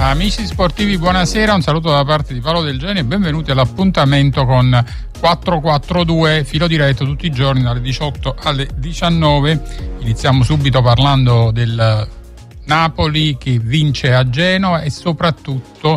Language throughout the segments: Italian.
Amici sportivi, buonasera, un saluto da parte di Paolo Del Genio e benvenuti all'appuntamento con 442, filo diretto tutti i giorni dalle 18 alle 19. Iniziamo subito parlando del Napoli che vince a Genova e soprattutto,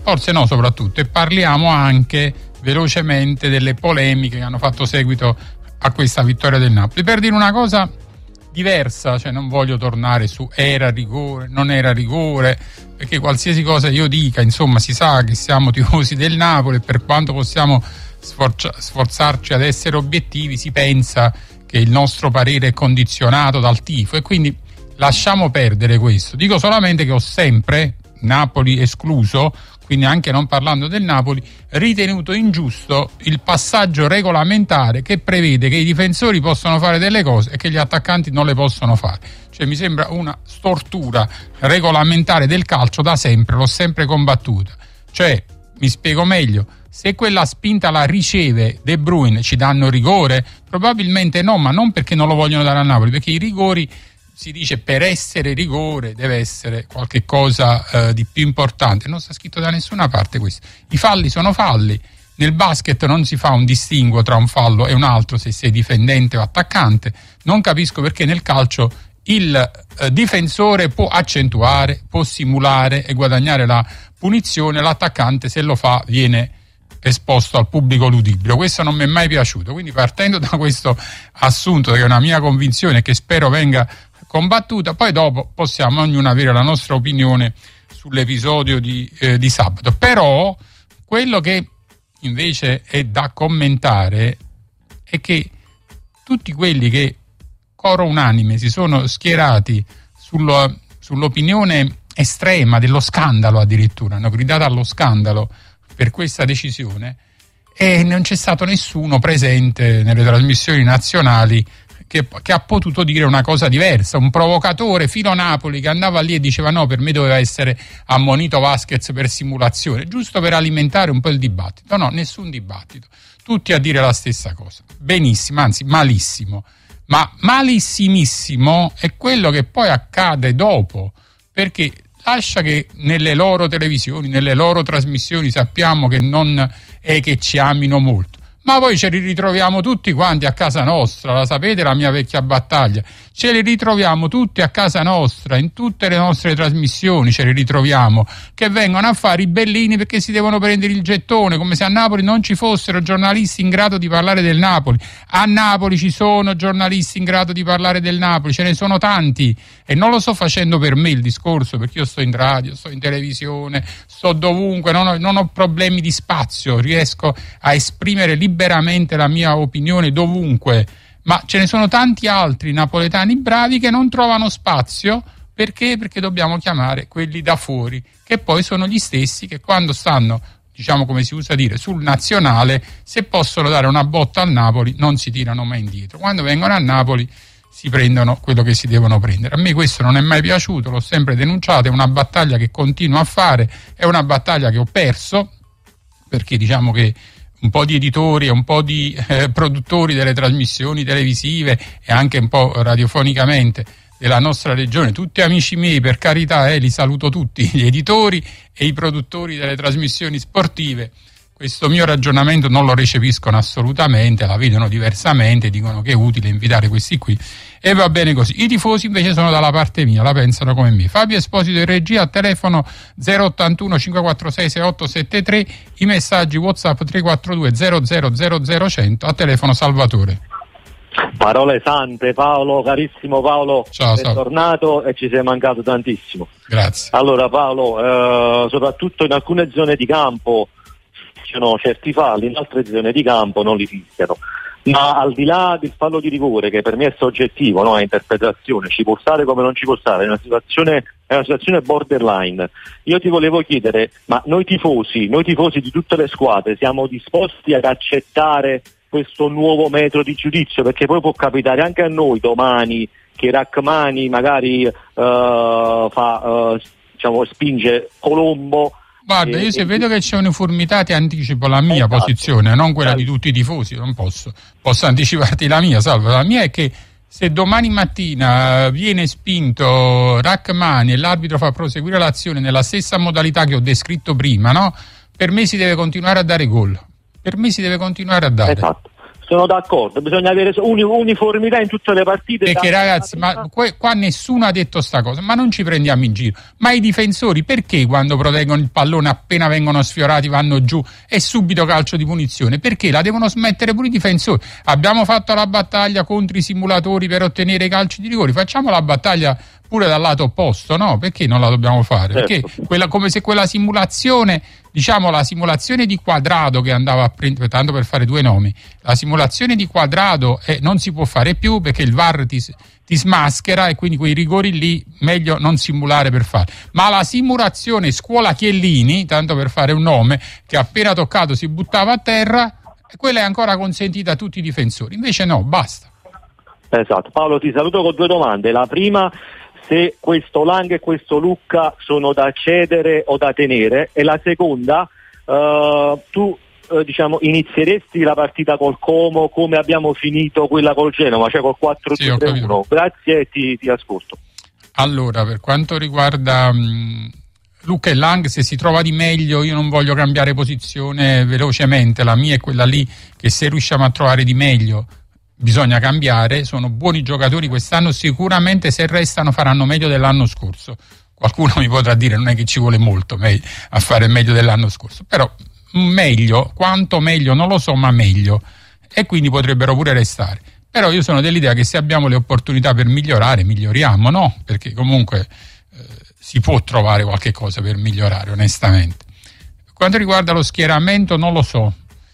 e parliamo anche velocemente delle polemiche che hanno fatto seguito a questa vittoria del Napoli. Per dire una cosa diversa, cioè non voglio tornare su era rigore, non era rigore, perché qualsiasi cosa io dica, insomma, si sa che siamo tifosi del Napoli e per quanto possiamo sforzarci ad essere obiettivi, si pensa che il nostro parere è condizionato dal tifo e quindi lasciamo perdere questo. Dico solamente che ho sempre, Napoli escluso, quindi anche non parlando del Napoli, ritenuto ingiusto il passaggio regolamentare che prevede che i difensori possono fare delle cose e che gli attaccanti non le possono fare. Cioè mi sembra una stortura regolamentare del calcio da sempre, l'ho sempre combattuta. Cioè, mi spiego meglio, se quella spinta la riceve De Bruyne ci danno rigore? Probabilmente no, ma non perché non lo vogliono dare a Napoli, perché i rigori, si dice, per essere rigore deve essere qualche cosa di più importante. Non sta scritto da nessuna parte questo. I falli sono falli. Nel basket non si fa un distinguo tra un fallo e un altro se sei difendente o attaccante. Non capisco perché nel calcio il difensore può accentuare, può simulare e guadagnare la punizione, l'attaccante se lo fa viene esposto al pubblico ludibrio. Questo non mi è mai piaciuto. Quindi partendo da questo assunto, che è una mia convinzione che spero venga combattuta, poi dopo possiamo ognuno avere la nostra opinione sull'episodio di sabato. Però quello che invece è da commentare è che tutti quelli che coro unanime si sono schierati sull'opinione estrema dello scandalo, addirittura hanno gridato allo scandalo per questa decisione, e non c'è stato nessuno presente nelle trasmissioni nazionali che ha potuto dire una cosa diversa. Un provocatore filo Napoli che andava lì e diceva no, per me doveva essere ammonito Vasquez per simulazione, giusto per alimentare un po' il dibattito. No, nessun dibattito, tutti a dire la stessa cosa. Benissimo, anzi malissimo, ma malissimissimo è quello che poi accade dopo, perché lascia che nelle loro televisioni, nelle loro trasmissioni sappiamo che non è che ci amino molto, ma poi ce li ritroviamo tutti quanti a casa nostra, la sapete la mia vecchia battaglia, ce li ritroviamo tutti a casa nostra, in tutte le nostre trasmissioni ce li ritroviamo, che vengono a fare i bellini perché si devono prendere il gettone, come se a Napoli non ci fossero giornalisti in grado di parlare del Napoli. A Napoli ci sono giornalisti in grado di parlare del Napoli, ce ne sono tanti, e non lo sto facendo per me il discorso, perché io sto in radio, sto in televisione, sto dovunque, non ho problemi di spazio, riesco a esprimere liberamente la mia opinione dovunque, ma ce ne sono tanti altri napoletani bravi che non trovano spazio. Perché? Perché dobbiamo chiamare quelli da fuori, che poi sono gli stessi che quando stanno, diciamo come si usa dire, sul nazionale, se possono dare una botta al Napoli non si tirano mai indietro. Quando vengono a Napoli si prendono quello che si devono prendere. A me questo non è mai piaciuto, l'ho sempre denunciato, è una battaglia che continuo a fare, è una battaglia che ho perso, perché diciamo che un po' di editori e un po' di produttori delle trasmissioni televisive e anche un po' radiofonicamente della nostra regione, tutti amici miei, per carità, li saluto tutti, gli editori e i produttori delle trasmissioni sportive, questo mio ragionamento non lo recepiscono assolutamente, la vedono diversamente, dicono che è utile invitare questi qui e va bene così. I tifosi invece sono dalla parte mia, la pensano come me. Fabio Esposito in regia, a telefono 081 546 6873, i messaggi WhatsApp 342 00 a telefono Salvatore. Parole sante, Paolo, carissimo Paolo, ciao, sei tornato e ci sei mancato tantissimo. Grazie. Allora Paolo, soprattutto in alcune zone di campo ci sono certi falli, in altre zone di campo non li fischiano. Ma al di là del fallo di rigore, che per me è soggettivo, no? È interpretazione, ci può stare come non ci può stare, è una situazione borderline. Io ti volevo chiedere, ma noi tifosi di tutte le squadre siamo disposti ad accettare questo nuovo metro di giudizio? Perché poi può capitare anche a noi domani che Rachmani magari spinge Colombo. Guarda, io se vedo che c'è uniformità ti anticipo la mia posizione, non quella di tutti i tifosi, non posso anticiparti la mia, Salvo. La mia è che Se domani mattina viene spinto Rachmani e l'arbitro fa proseguire l'azione nella stessa modalità che ho descritto prima, no? Per me si deve continuare a dare gol. Per me si deve continuare a dare. Esatto. Sono d'accordo, bisogna avere uniformità in tutte le partite. Perché ragazzi, ma qua nessuno ha detto sta cosa, ma non ci prendiamo in giro. Ma i difensori perché quando proteggono il pallone appena vengono sfiorati vanno giù e subito calcio di punizione? Perché la devono smettere pure i difensori? Abbiamo fatto la battaglia contro i simulatori per ottenere i calci di rigore, facciamo la battaglia pure dal lato opposto, no? Perché non la dobbiamo fare? Certo. Perché come se quella simulazione, diciamo la simulazione di Quadrado che andava a prendere, tanto per fare due nomi, la simulazione di Quadrado non si può fare più perché il VAR ti smaschera e quindi quei rigori lì meglio non simulare per fare. Ma la simulazione scuola Chiellini, tanto per fare un nome, che appena toccato si buttava a terra, quella è ancora consentita a tutti i difensori. Invece no, basta. Esatto. Paolo, ti saluto con due domande. La prima, se questo Lang e questo Lucca sono da cedere o da tenere, e la seconda, tu diciamo inizieresti la partita col Como come abbiamo finito quella col Genova, cioè col 4-2-3-1. Sì, grazie e ti ascolto. Allora, per quanto riguarda Lucca e Lang, se si trova di meglio, io non voglio cambiare posizione velocemente, la mia è quella lì che se riusciamo a trovare di meglio bisogna cambiare. Sono buoni giocatori quest'anno, sicuramente se restano faranno meglio dell'anno scorso. Qualcuno mi potrà dire non è che ci vuole molto a fare meglio dell'anno scorso, però meglio, quanto meglio non lo so, ma meglio, e quindi potrebbero pure restare. Però io sono dell'idea che se abbiamo le opportunità per migliorare, miglioriamo, no? Perché comunque si può trovare qualche cosa per migliorare, onestamente. Per quanto riguarda lo schieramento non lo so.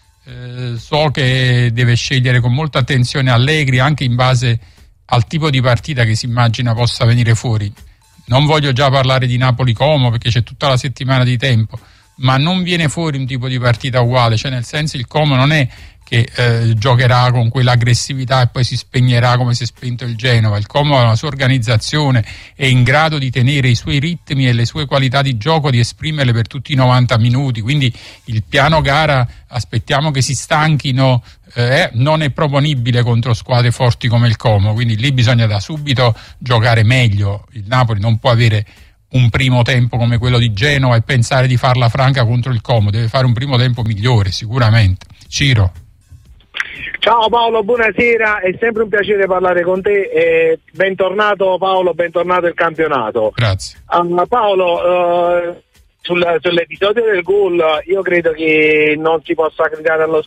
So che deve scegliere con molta attenzione Allegri anche in base al tipo di partita che si immagina possa venire fuori. Non voglio già parlare di Napoli-Como perché c'è tutta la settimana di tempo, ma non viene fuori un tipo di partita uguale, cioè nel senso il Como non è che giocherà con quell'aggressività e poi si spegnerà come si è spento il Genova. Il Como ha una sua organizzazione, è in grado di tenere i suoi ritmi e le sue qualità di gioco, di esprimerle per tutti i 90 minuti, quindi il piano gara aspettiamo che si stanchino, non è proponibile contro squadre forti come il Como, quindi lì bisogna da subito giocare meglio. Il Napoli non può avere un primo tempo come quello di Genova e pensare di farla franca contro il Como, deve fare un primo tempo migliore sicuramente. Ciro. Ciao Paolo, buonasera, è sempre un piacere parlare con te, bentornato Paolo, bentornato il campionato. Grazie. Paolo, sull'episodio del gol io credo che non si possa gridare allo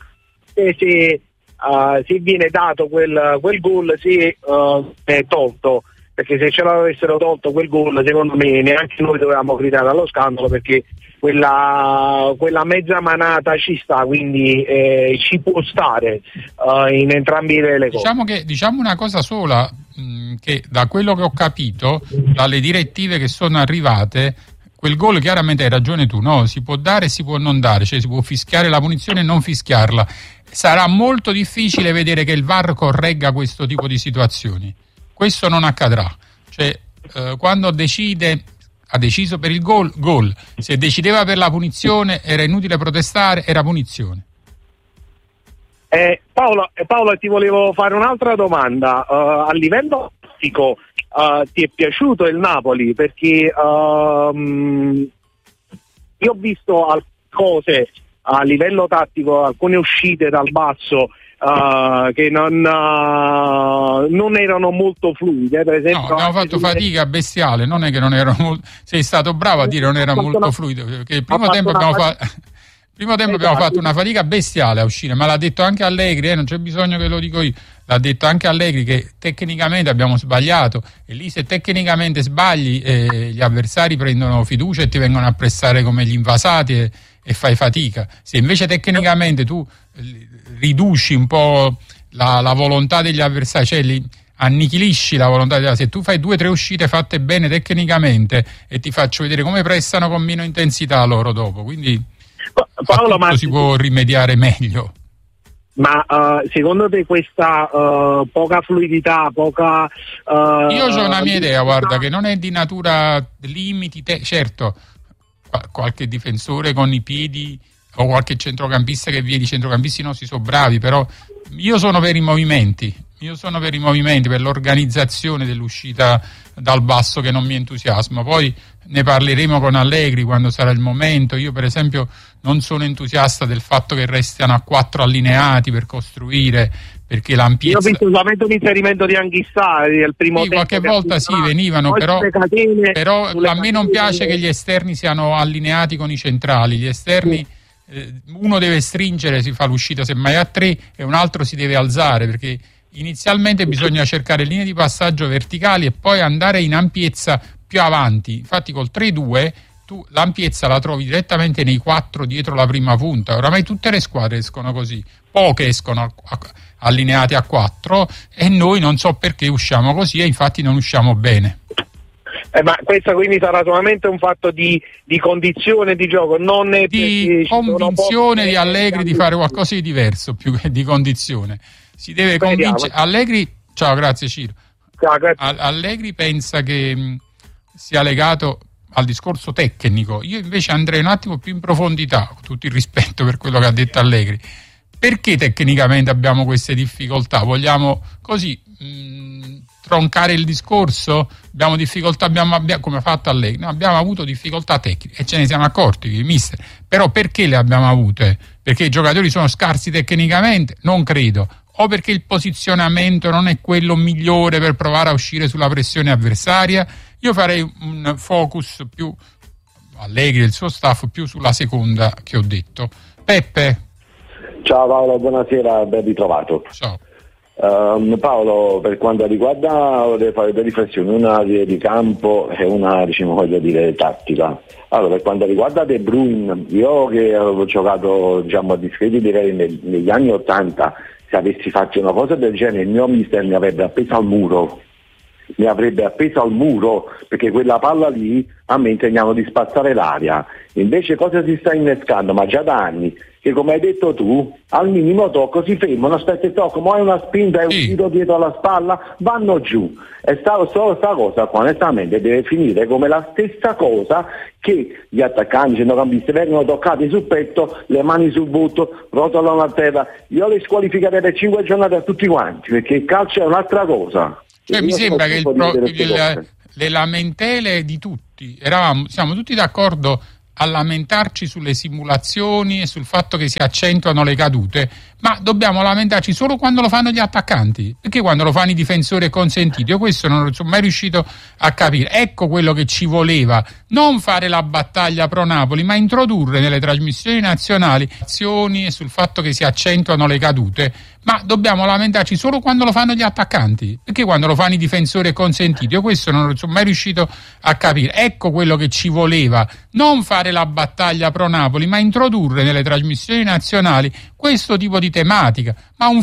se viene dato quel gol, se è tolto, perché se ce l'avessero tolto quel gol secondo me neanche noi dovevamo gridare allo scandalo, perché quella mezza manata ci sta, quindi ci può stare in entrambi le cose. Diciamo una cosa sola, che da quello che ho capito dalle direttive che sono arrivate, quel gol chiaramente hai ragione tu, no? Si può dare e si può non dare, cioè si può fischiare la punizione e non fischiarla. Sarà molto difficile vedere che il VAR corregga questo tipo di situazioni. Questo non accadrà, cioè quando ha deciso per il gol, se decideva per la punizione era inutile protestare, era punizione. Paolo, ti volevo fare un'altra domanda. A livello tattico ti è piaciuto il Napoli? Perché io ho visto alcune cose a livello tattico, alcune uscite dal basso che non erano molto fluide, per esempio. No, abbiamo fatto fatica bestiale, non è che non erano sei stato bravo a dire non era molto fluido, perché il primo tempo abbiamo fatto una fatica bestiale a uscire, ma l'ha detto anche Allegri, non c'è bisogno che lo dico io, l'ha detto anche Allegri che tecnicamente abbiamo sbagliato, e lì se tecnicamente sbagli gli avversari prendono fiducia e ti vengono a pressare come gli invasati e fai fatica. Se invece tecnicamente tu riduci un po' la volontà degli avversari, cioè annichilisci la volontà degli avversari, se tu fai 2 o 3 uscite fatte bene tecnicamente e ti faccio vedere come prestano con meno intensità loro dopo, quindi Paolo, ma si può rimediare meglio. Ma secondo te questa poca fluidità, poca... Io ho una mia idea, guarda, che non è di natura limiti, certo, qualche difensore con i piedi o qualche centrocampista che viene, i centrocampisti nostri sono bravi, però io sono per i movimenti, io sono per i movimenti, per l'organizzazione dell'uscita dal basso che non mi entusiasma. Poi ne parleremo con Allegri quando sarà il momento. Io per esempio non sono entusiasta del fatto che restino a 4 allineati per costruire, perché l'ampiezza... Io ho visto solamente un inserimento di Anghissà al primo tempo. Qualche volta sì, venivano, però a me non piace che gli esterni siano allineati con i centrali. Gli esterni, uno deve stringere, si fa l'uscita semmai a 3 e un altro si deve alzare, perché inizialmente bisogna cercare linee di passaggio verticali e poi andare in ampiezza più avanti. Infatti col 3-2 tu l'ampiezza la trovi direttamente nei 4 dietro la prima punta. Oramai tutte le squadre escono così, poche escono allineate a 4 e noi non so perché usciamo così e infatti non usciamo bene. Ma questo quindi sarà solamente un fatto di condizione di gioco, non è di convinzione di Allegri di fare qualcosa di diverso più che di condizione. Si deve convincere. Allegri, ciao, grazie Ciro. Ciao, grazie. Allegri pensa che sia legato al discorso tecnico. Io invece andrei un attimo più in profondità, con tutto il rispetto per quello che ha detto Allegri. Perché tecnicamente abbiamo queste difficoltà? Vogliamo così troncare il discorso? Abbiamo difficoltà, come ha fatto Allegri? No, abbiamo avuto difficoltà tecniche e ce ne siamo accorti, mister. Però perché le abbiamo avute? Perché i giocatori sono scarsi tecnicamente? Non credo. O perché il posizionamento non è quello migliore per provare a uscire sulla pressione avversaria? Io farei un focus più, Allegri e il suo staff, più sulla seconda che ho detto. Peppe? Ciao Paolo, buonasera, ben ritrovato. Ciao. Paolo, per quanto riguarda, vorrei fare due riflessioni, una di campo e una, voglio dire, tattica. Allora, per quanto riguarda De Bruyne, io che avevo giocato, a discreti livelli negli anni '80, se avessi fatto una cosa del genere, il mio mister mi avrebbe appeso al muro. Perché quella palla lì a me insegnano di spazzare l'aria. Invece cosa si sta innescando, ma già da anni, che come hai detto tu, al minimo tocco si fermano, aspetta il tocco, ma è una spinta, è un tiro dietro alla spalla, vanno giù. E sta cosa qua onestamente deve finire come la stessa cosa che gli attaccanti, i centrocampisti vengono toccati sul petto, le mani sul butto, rotolano a terra. Io le squalificherei per 5 giornate a tutti quanti, perché il calcio è un'altra cosa. Cioè, mi sembra che le lamentele di tutti, siamo tutti d'accordo a lamentarci sulle simulazioni e sul fatto che si accentuano le cadute, ma dobbiamo lamentarci solo quando lo fanno gli attaccanti, perché quando lo fanno i difensori è consentito. Io questo non sono mai riuscito a capire. Ecco quello che ci voleva, non fare la battaglia pro Napoli, ma introdurre nelle trasmissioni nazionali azioni e sul fatto che si accentuano le cadute, ma dobbiamo lamentarci solo quando lo fanno gli attaccanti, perché quando lo fanno i difensori è consentito. Io questo non sono mai riuscito a capire. Ecco quello che ci voleva, non fare la battaglia pro Napoli, ma introdurre nelle trasmissioni nazionali questo tipo di tematica. Ma un